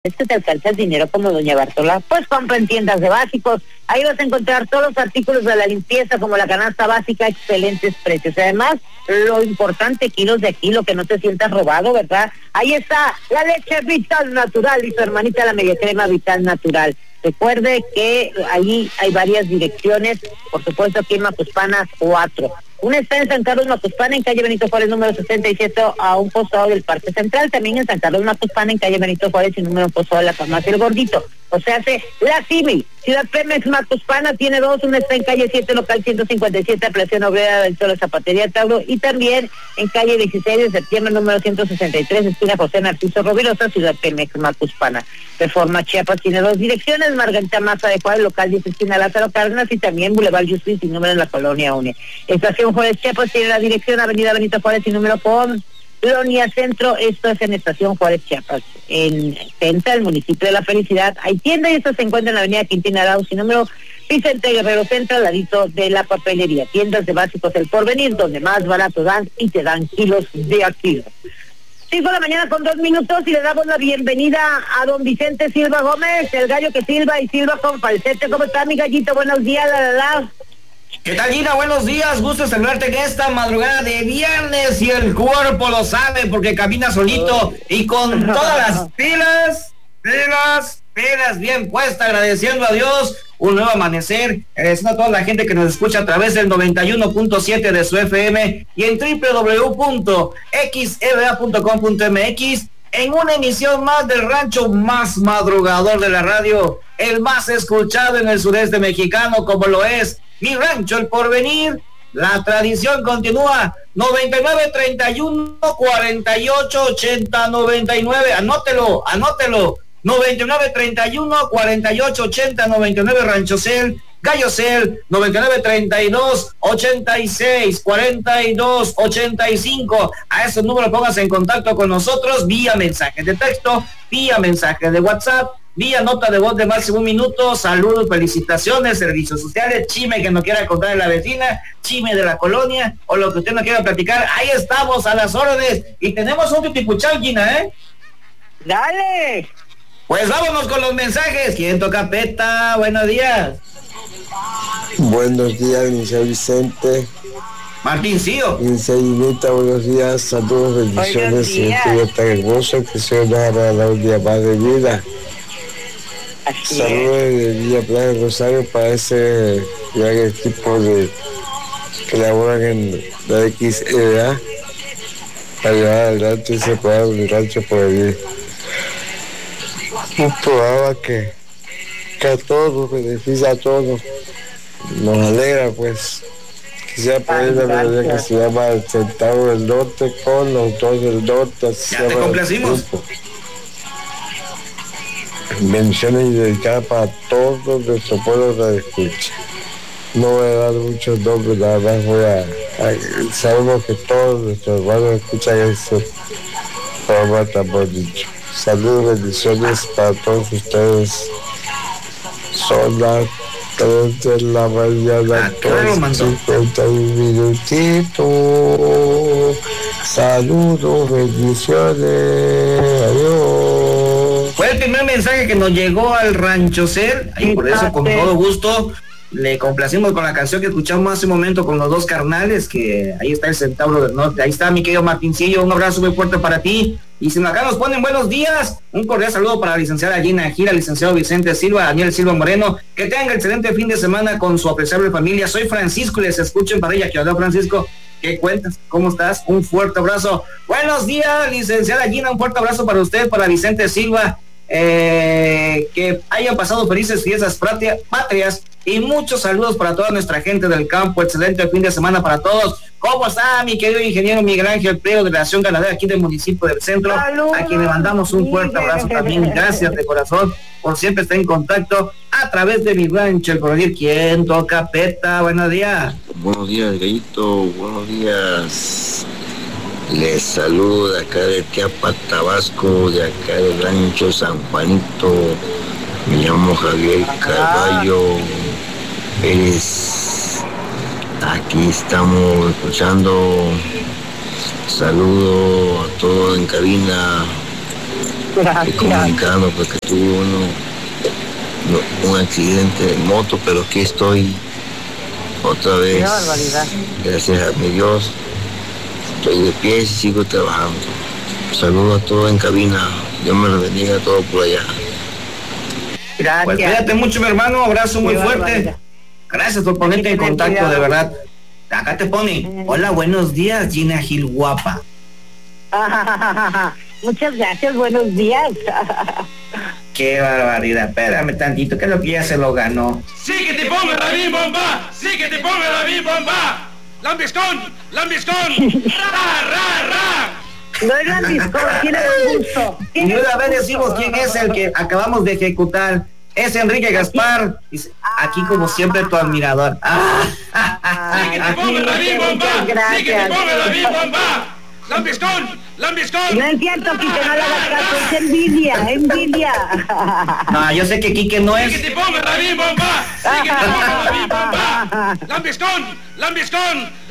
Es que te alcanza el dinero como doña Bartola. Pues compra en tiendas de básicos. Ahí vas a encontrar todos los artículos de la limpieza, como la canasta básica, excelentes precios. Además, lo importante, kilos de kilo, que no te sientas robado, ¿verdad? Ahí está la leche Vital Natural y su hermanita la media crema Vital Natural. Recuerde que ahí hay varias direcciones, por supuesto aquí en Macuspana 4. Una está en San Carlos Macuspana, en calle Benito Juárez, número 67, a un costado del Parque Central. También en San Carlos Macuspana, en calle Benito Juárez, y número costado de la farmacia El Gordito. O sea, la CIMI, Ciudad Pemex Macuspana, tiene dos. Una está en calle 7, local 157, Ampliación Obrera del Sol, Zapatería Tauro. Y también en calle 16 de septiembre, número 163, esquina José Narciso Rovirosa, Ciudad Pemex Macuspana. Reforma Chiapas tiene dos direcciones, Margarita Maza de Juárez, local 10, esquina Lázaro Cárdenas, y también Boulevard Justicia y número en la Colonia UNE. Estación Juárez Chiapas tiene la dirección Avenida Benito Juárez y número con Colonia Centro. Esto es en Estación Juárez Chiapas. En Tenta, el municipio de La Felicidad, hay tienda y esta se encuentra en la Avenida Quintina Arauz y número Vicente Guerrero Centro, al ladito de la papelería. Tiendas de básicos El Porvenir, donde más barato dan y te dan kilos de a kilo. 5 de la mañana con 2 minutos y le damos la bienvenida a don Vicente Silva Gómez, el gallo que silba y silba con falsete. ¿Cómo está, mi gallito? Buenos días, ¿Qué tal, Gina? Buenos días, gusto saludarte en esta madrugada de viernes, y el cuerpo lo sabe porque camina solito y con todas las pilas bien puestas, agradeciendo a Dios un nuevo amanecer, agradeciendo a toda la gente que nos escucha a través del 91.7 de su FM y en www.xeba.com.mx en una emisión más del rancho más madrugador de la radio, el más escuchado en el sureste mexicano, como lo es Mi Rancho El Porvenir. La tradición continúa. 99-31-48-80-99. Anótelo. 99-31-48-80-99 Ranchocel, Gallocel, 99-32-86-42-85. A ese número póngase en contacto con nosotros vía mensaje de texto, vía mensaje de WhatsApp, vía nota de voz de máximo 1 minuto. Saludos, felicitaciones, servicios sociales, chisme que no quiera contar de la vecina, chisme de la colonia o lo que usted no quiera platicar. Ahí estamos a las órdenes y tenemos un tutipuchal, Gina, ¡Dale! Pues vámonos con los mensajes. ¿Quién toca peta? Buenos días. Buenos días, señor Vicente. Martincillo. Señorita, buenos días, saludos, bendiciones, y este día tan hermoso que se nos ha dado un día más de vida. Saludos de Villa Playa Rosario para ese gran equipo que laboran en la XEA para llevar adelante ese programa del Rancho Porvenir. Un programa que a todos nos beneficia, a todos nos alegra, pues. Quisiera poner la melodía que se llama El Centavo del Norte con los dos del norte. Ya te complacimos. Bendiciones y dedicadas para todos nuestros pueblos de escucha. No voy a dar muchos nombres, nada más sabemos que todos nuestros hermanos escuchan este programa tan bonito. Saludos, bendiciones para todos ustedes. Son las 3 de la mañana, 51 minutitos. Saludos, bendiciones. Adiós. Fue el primer mensaje que nos llegó al Rancho Ser y por eso con todo gusto le complacimos con la canción que escuchamos hace un momento con los dos carnales, que ahí está el Centauro del Norte. Ahí está mi querido Martincillo, un abrazo muy fuerte para ti. Y si acá nos ponen buenos días, un cordial saludo para la licenciada Gina Gira, licenciado Vicente Silva, Daniel Silva Moreno, que tengan excelente fin de semana con su apreciable familia. Soy Francisco y les escucho en parrilla. ¿Qué onda, Francisco? ¿Qué cuentas? ¿Cómo estás? Un fuerte abrazo. Buenos días, licenciada Gina, un fuerte abrazo para usted, para Vicente Silva. Que hayan pasado felices fiestas patrias y muchos saludos para toda nuestra gente del campo. Excelente fin de semana para todos. ¿Cómo está mi querido ingeniero Miguel Ángel Priego de la Nación Ganadera aquí del municipio del Centro? ¡Saludos! A quien le mandamos un fuerte abrazo también. Gracias de corazón por siempre estar en contacto a través de Mi Rancho El Porvenir. ¿Quién toca peta? Buenos días. Buenos días, gallito. Buenos días. Les saludo de acá de Teapa, Tabasco, de acá del Rancho San Juanito. Me llamo Javier Carballo Pérez. Aquí estamos escuchando. Saludo a todos en cabina. comunicando porque tuvo un accidente de moto, pero aquí estoy otra vez. Qué barbaridad. Gracias a mi Dios, estoy de pie y sigo trabajando. Saludos a todos en cabina, Dios me lo bendiga a todos por allá. Gracias. Pues cuídate mucho, mi hermano, abrazo muy Qué fuerte. barbaridad. Gracias por ponerte en contacto, de verdad. Acá te pone, hola, buenos días, Gina Gil guapa. Muchas gracias, buenos días. Qué barbaridad, espérame tantito, que es lo que ya se lo ganó. ¡Sí que te ponga la bim-bomba! ¡Sí que te ponga la bim-bomba! ¡Lambiscón! ¡Lambiscón! ¡Ra, ra, ra! No es lambiscón, tiene buen gusto. Y una vez decimos quién es el que acabamos de ejecutar. Es Enrique Gaspar. Dice, aquí como siempre tu admirador. ¡Sí que te ponga la bim-bomba! ¡Sí que te ponga la bim-bomba! ¡Lambiscón! ¡Lambiscón! No es cierto, Quique, no le hagas caso, es envidia. No, yo sé que Quique no ¡Sí es. que te ponga la bim-bomba! ¡Sí que te ponga la bim-bomba! ¡Lambiscón! ¡Lambiscón!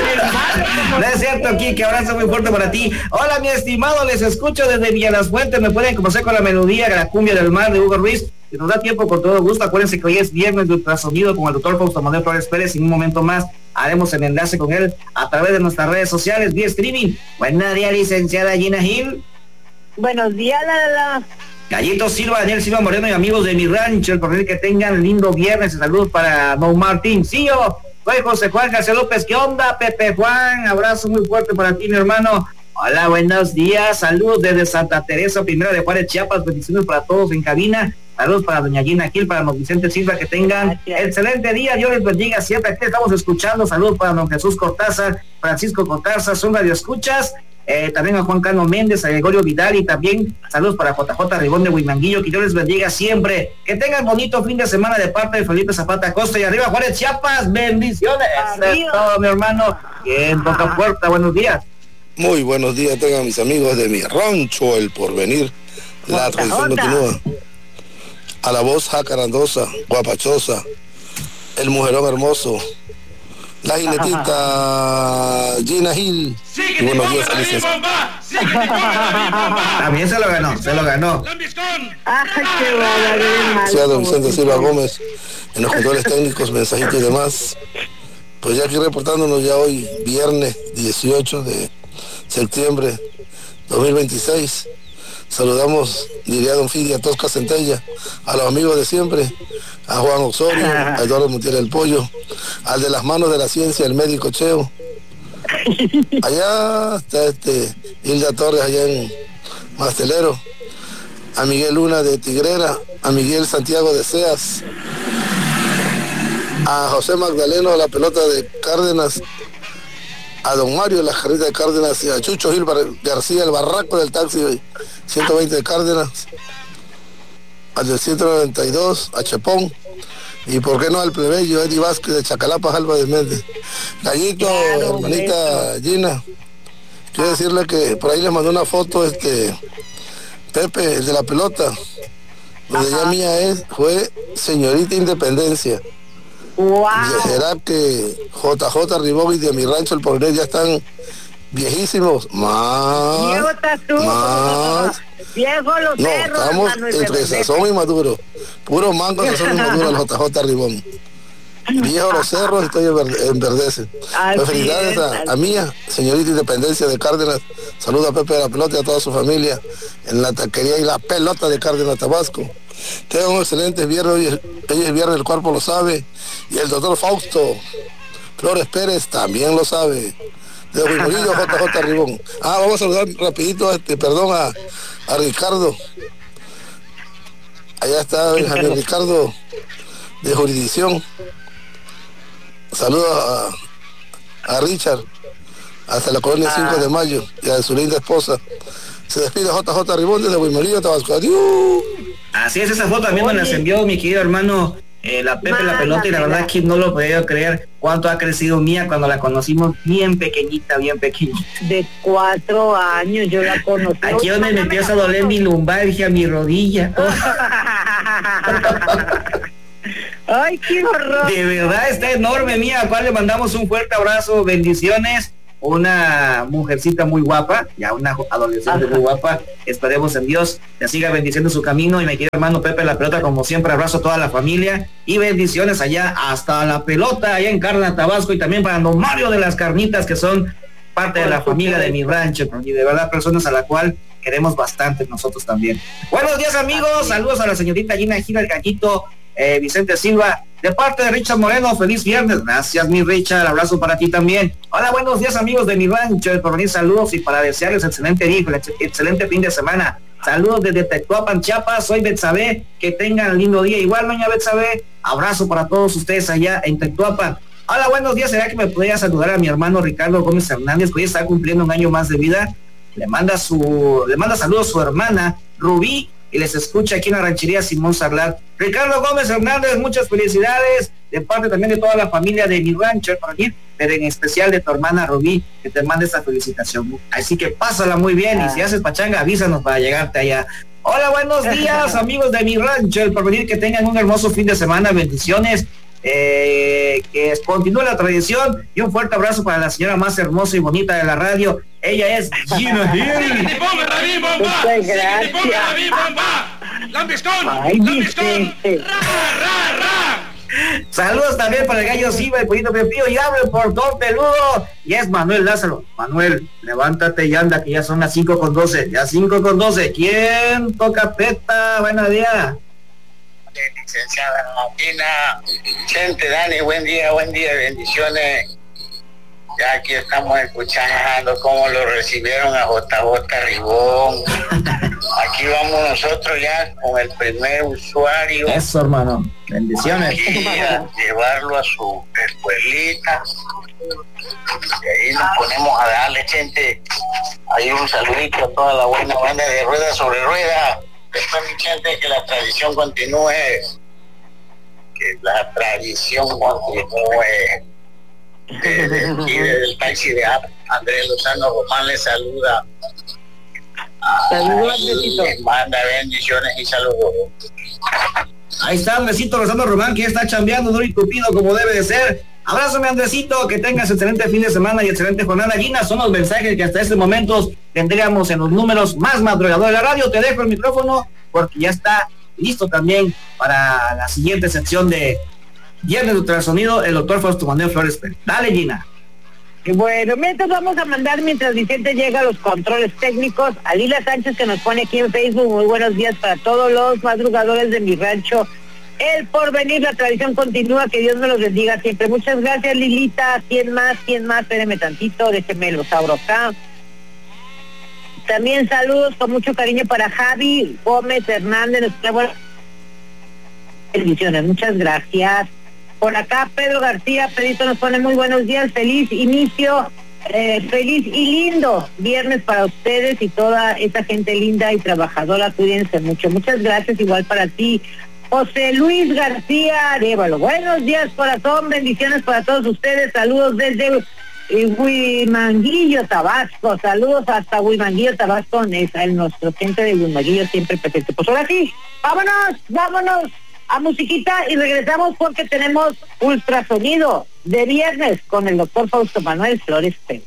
No es cierto, Quique, abrazo muy fuerte para ti. Hola, mi estimado, les escucho desde Villa Las Fuentes. Me pueden conocer con la melodía La Cumbia del Mar de Hugo Ruiz. Si nos da tiempo, con todo gusto, acuérdense que hoy es viernes de ultrasonido con el doctor Fausto Manuel Flores Pérez. En un momento más haremos el enlace con él a través de nuestras redes sociales vía streaming. Buenos días, licenciada Gina Gil. Buenos días, la. Gallito Silva, Daniel Silva Moreno y amigos de mi rancho, el porvenir, que tengan lindo viernes. Saludos para Don Martín. Sí, yo soy José Juan García López. ¿Qué onda, Pepe Juan? Abrazo muy fuerte para ti, mi hermano. Hola, buenos días. Saludos desde Santa Teresa, Primera de Juárez, Chiapas. Bendiciones para todos en cabina. Saludos para doña Gina Gil, para don Vicente Silva, que tengan excelente día. Dios les bendiga siempre. Aquí estamos escuchando. Saludos para don Jesús Cortázar, Francisco Cortázar, son radio escuchas. También a Juan Carlos Méndez, a Gregorio Vidal, y también saludos para JJ Ribón de Huimanguillo. Que Dios les bendiga siempre. Que tengan bonito fin de semana de parte de Felipe Zapata Costa. Y arriba Juárez, Chiapas. Bendiciones. Es todo, mi hermano. Quien toca puerta. Buenos días. Muy buenos días tengan mis amigos de mi rancho, El Porvenir. La tradición continúa. A la voz jacarandosa, guapachosa, el mujerón hermoso, la jinetita Gina Gil. ¡Sí que te ponga la bim-bomba! ¡Sí que te ponga la bim-bomba! También se lo ganó. ¡Lambiscón! Ay, qué barbaridad. Sea don Vicente Silva Gómez en los controles técnicos, mensajitos y demás. Pues ya aquí reportándonos ya hoy, viernes 18 de septiembre 2026. Saludamos, diría don Fidi, a Tosca Centella, a los amigos de siempre, a Juan Osorio, a Eduardo Montiel el Pollo, al de las manos de la ciencia, el médico Cheo. Allá está Hilda Torres, allá en Mastelero, a Miguel Luna de Tigrera, a Miguel Santiago de Seas, a José Magdaleno, la pelota de Cárdenas, a don Mario la jarrita de Cárdenas, y a Chucho Gil García, el barraco del taxi 120 de Cárdenas, al del 192, a Chepón, y por qué no al plebeyo Eddie Vázquez de Chacalapa, Alba de Méndez. Gallito, claro, hermanita Gina, quiero decirle que por ahí les mandó una foto Pepe, el de la pelota, donde ya mía fue señorita Independencia. Wow. ¿Será que JJ Ribón y de mi rancho El Porvenir ya están viejísimos? Más. Viejo los no, cerros, estamos entre sazón y maduro. Puro mango, sazón y maduro, el JJ Ribón. Viejo los cerros, estoy enverdece. Pues felicidades a Mía, señorita Independencia de Cárdenas. Saludos a Pepe de la Pelota y a toda su familia en la taquería y la pelota de Cárdenas, Tabasco. Tengan un excelente viernes, hoy es viernes, el cuerpo lo sabe, y el doctor Fausto Flores Pérez también lo sabe. De Huimurillo, JJ Ribón. Vamos a saludar rapidito a Ricardo. Allá está Javier Ricardo de Jurisdicción. Saludos a Richard hasta la colonia 5 de Mayo y a su linda esposa. Se despide JJ Ribón desde Huimurillo, Tabasco. Adiós. Así es, esa foto también me las envió mi querido hermano la Pepe la Pelota, y la verdad que no lo podía creer cuánto ha crecido Mía cuando la conocimos bien pequeñita. De 4 años yo la conocí. Aquí donde me empieza a doler mi lumbalgia, mi rodilla. Ay, qué horror. De verdad está enorme, Mía, a cual le mandamos un fuerte abrazo, bendiciones. una mujercita muy guapa, ya una adolescente muy guapa. Esperemos en Dios que siga bendiciendo su camino. Y mi querido hermano Pepe La Pelota, como siempre, abrazo a toda la familia y bendiciones allá hasta La Pelota, allá en Cárdenas, Tabasco, y también para don Mario de las Carnitas, que son parte de la familia de mi rancho, y de verdad personas a la cual queremos bastante nosotros también. Buenos días, amigos, saludos a la señorita Gina Gira, el Gallito, Vicente Silva, de parte de Richard Moreno. Feliz viernes. Gracias, mi Richard, abrazo para ti también. Hola, buenos días, amigos de mi rancho, el porvenir, saludos, y para desearles excelente día, excelente fin de semana. Saludos desde Tetuapan, Chiapas. Soy Betsabe, que tengan lindo día. Igual, doña Betsabe, abrazo para todos ustedes allá en Tetuapan. Hola, buenos días. ¿Será que me podría saludar a mi hermano Ricardo Gómez Hernández, que hoy está cumpliendo un año más de vida? Le manda saludos a su hermana Rubí, y les escucha aquí en la ranchería Simón Sarlat. Ricardo Gómez Hernández, muchas felicidades de parte también de toda la familia de mi rancho, pero en especial de tu hermana Rubí, que te manda esta felicitación. Así que pásala muy bien, y si haces pachanga, avísanos para llegarte allá. Hola, buenos días, amigos de mi rancho, el porvenir, que tengan un hermoso fin de semana, bendiciones, que continúe la tradición, y un fuerte abrazo para la señora más hermosa y bonita de la radio. Ella es Gina Hill. Muchas gracias. ¡Lambiscón! Saludos también para el Gallo Silva, el Pollito Pepillo, y hable por Don Peludo, y es Manuel Lázaro. Manuel, levántate y anda, que ya son las 5:12, ya 5:12. ¿Quién toca peta? Buenos días. Licenciada Martina, Chente, Dani, buen día, bendiciones. Ya aquí estamos escuchando cómo lo recibieron a JJ Ribón. Aquí vamos nosotros ya con el primer usuario. Eso, hermano, bendiciones. Aquí a llevarlo a su escuelita. Y ahí nos ponemos a darle, Chente, ahí un saludito a toda la buena banda de Rueda sobre Rueda. Después, mi gente, que la tradición continúe, desde el taxi de Andrés Lozano Román le saluda. Saludos, Andresito. Les manda bendiciones y saludos. Ahí está Andresito Lozano Román, que ya está chambeando duro y tupido como debe de ser. Abrázame, Andresito, que tengas excelente fin de semana y excelente jornada. Gina, son los mensajes que hasta este momento tendríamos en los números más madrugadores de la radio. Te dejo el micrófono porque ya está listo también para la siguiente sección de Viernes de Ultrasonido, el doctor Fausto Manuel Flores Pérez. Dale, Gina. Bueno, mientras vamos a mandar, mientras Vicente llega a los controles técnicos, a Lila Sánchez, que nos pone aquí en Facebook. Muy buenos días para todos los madrugadores de mi rancho. El porvenir, la tradición continúa, que Dios me los bendiga siempre. Muchas gracias, Lilita. ¿Quién más? Espérenme tantito, déjenme los abro acá. También saludos con mucho cariño para Javi Gómez Hernández. Bendiciones, muchas gracias. Por acá Pedro García, Pedrito nos pone muy buenos días, feliz inicio, feliz y lindo viernes para ustedes y toda esa gente linda y trabajadora. Cuídense mucho. Muchas gracias, igual para ti. José Luis García Arévalo, buenos días, corazón, bendiciones para todos ustedes. Saludos desde Huimanguillo, Tabasco. Saludos hasta Huimanguillo, Tabasco. Es nuestro gente de Huimanguillo siempre presente. Pues ahora sí, vámonos a musiquita y regresamos porque tenemos ultrasonido de viernes con el doctor Fausto Manuel Flores Pérez.